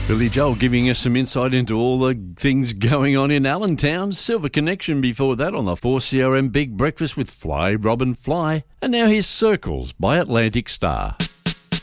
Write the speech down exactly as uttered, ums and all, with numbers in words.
Billy Joel giving us some insight into all the things going on in Allentown. Silver Connection before that on the four C R M Big Breakfast with Fly Robin Fly. And now here's Circles by Atlantic Star.